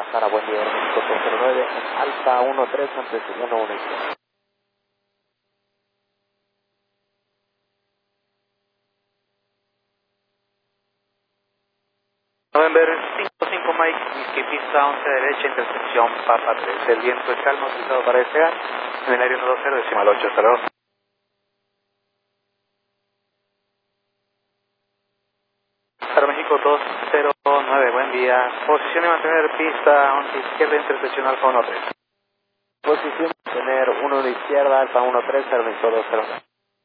Guadalajara, buen día, México 209, Alfa 13, antes de 11. November 55 Mike, Whiskey pista 11 derecha, intersección Papa 3. El viento es calmo, utilizado para despegar en el área 120, decimal 8, hasta luego. Para México 209, buen día. Posición y mantener pista 11 izquierda, intersección Alfa 13. Posición, tener 1 de izquierda, Alfa 13, permiso 209.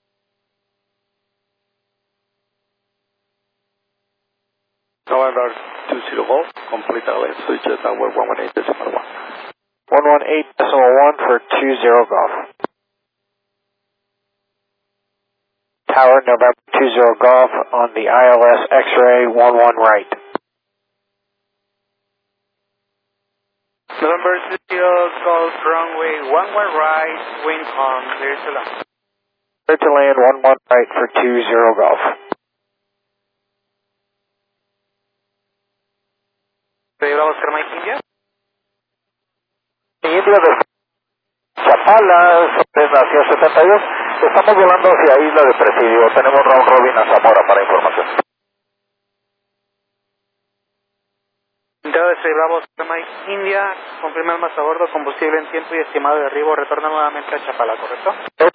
November 20 Golf, complete LA switches tower 118.1. 118.1 for 20 Golf. Tower November 20 Golf on the ILS X-ray 11 right. November 20 Golf, runway 11 right, wind calm, clear to land. Clear to land 11 right for 20 Golf. Bravo Oscar Mike India. India de Chapala, hacia 72. Estamos volando hacia Isla de Presidio. Tenemos round robin a Zamora para información. Bravo Oscar Mike India, confirma el más a bordo, combustible en tiempo y estimado de arribo, retorna nuevamente a Chapala, ¿correcto?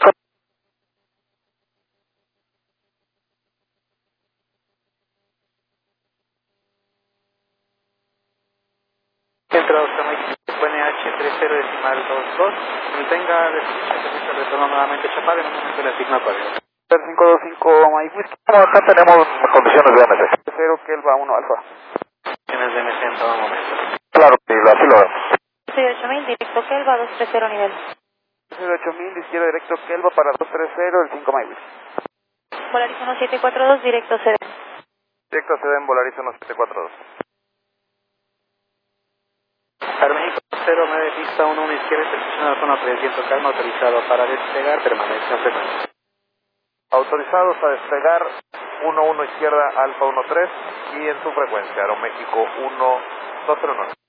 Entrada Oscar Mike, NH 30 decimal 22, mantenga el retorno nuevamente a Chapala, en un momento le asigna código. 525 Mike Whiskey. Acá tenemos condiciones de MC. 0 Kelva 1 Alfa. Tienes de MC en todo momento. Claro, sí, así lo vemos. 8000, directo Kelva, 230 nivel. 8000, izquierda directo Kelva para 230, el 5 Mike Whiskey. Volaris 1742, directo CD. Directo CD en Volaris 1742. Para México 09, pista 11 izquierda, intersección al fono 300, calma, autorizado para despegar, permanencia en frecuencia. Autorizados a despegar 11 izquierda Alfa 13 y en su frecuencia Aeroméxico 1209.